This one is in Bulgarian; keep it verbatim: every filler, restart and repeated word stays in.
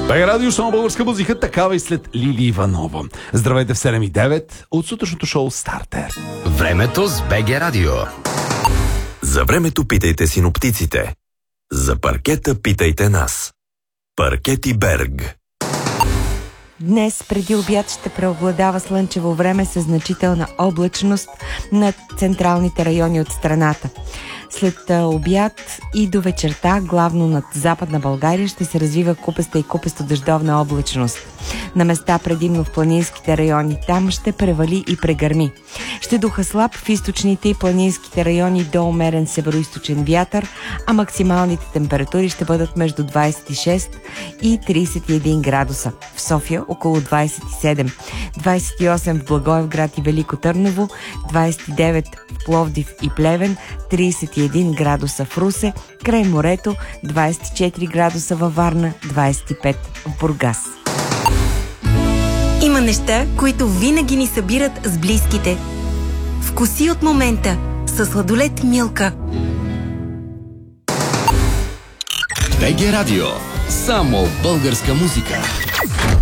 Бега радио, само българска музика, такава и след Лили Иванова. Здравейте в седем и девет от сутрешното шоу Стартер. Времето с БГ Радио. За времето питайте синоптиците. За паркета питайте нас. Паркети Берг. Днес преди обяд ще преобладава слънчево време с значителна облачност над централните райони от страната. След обяд и до вечерта, главно над Западна България, ще се развива купеста и купесто-дъждовна облачност. На места предимно в планинските райони. Там ще превали и прегърми. Ще духа слаб в източните и планинските райони до умерен североизточен вятър, а максималните температури ще бъдат между двадесет и шест и тридесет и един градуса. В София около двадесет и седем, двадесет и осем в Благоевград и Велико Търново, двадесет и девет в Пловдив и Плевен, тридесет и един градуса в Русе, край морето, двадесет и четири градуса във Варна, двадесет и пет в Бургас. Има неща, които винаги ни събират с близките. Вкуси от момента със сладолед Милка. БГ Радио. Само българска музика.